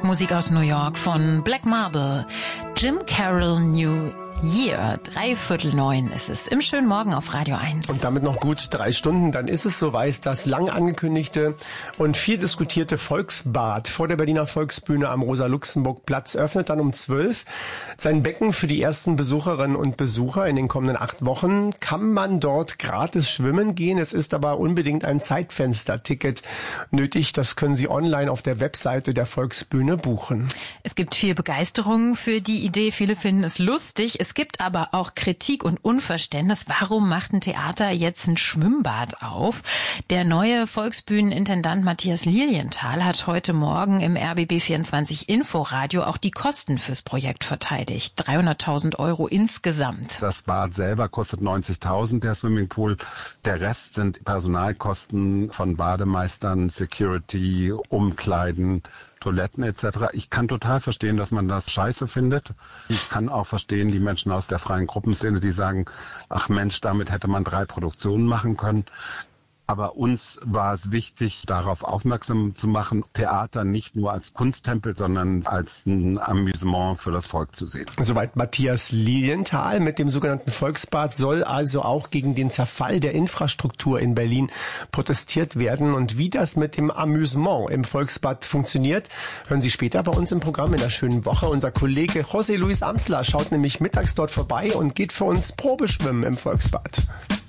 Musik aus New York von Black Marble. Jim Carroll New Year, 8:45 ist es. Im schönen Morgen auf Radio 1. Und damit noch gut 3 Stunden, dann ist es soweit. Das lang angekündigte und viel diskutierte Volksbad vor der Berliner Volksbühne am Rosa-Luxemburg-Platz öffnet dann um 12. Sein Becken für die ersten Besucherinnen und Besucher in den kommenden 8 Wochen. Kann man dort gratis schwimmen gehen? Es ist aber unbedingt ein Zeitfenster-Ticket nötig. Das können Sie online auf der Webseite der Volksbühne buchen. Es gibt viel Begeisterung für die Idee. Viele finden es lustig. Es gibt aber auch Kritik und Unverständnis. Warum macht ein Theater jetzt ein Schwimmbad auf? Der neue Volksbühnenintendant Matthias Lilienthal hat heute Morgen im RBB24 Inforadio auch die Kosten fürs Projekt verteidigt. 300.000 € insgesamt. Das Bad selber kostet 90.000, der Swimmingpool. Der Rest sind Personalkosten von Bademeistern, Security, Umkleiden, Toiletten etc. Ich kann total verstehen, dass man das scheiße findet. Ich kann auch verstehen, die Menschen aus der freien Gruppenszene, die sagen, ach Mensch, damit hätte man 3 Produktionen machen können. Aber uns war es wichtig, darauf aufmerksam zu machen, Theater nicht nur als Kunsttempel, sondern als ein Amüsement für das Volk zu sehen. Soweit Matthias Lilienthal. Mit dem sogenannten Volksbad soll also auch gegen den Zerfall der Infrastruktur in Berlin protestiert werden. Und wie das mit dem Amüsement im Volksbad funktioniert, hören Sie später bei uns im Programm in der schönen Woche. Unser Kollege José Luis Amsler schaut nämlich mittags dort vorbei und geht für uns Probeschwimmen im Volksbad.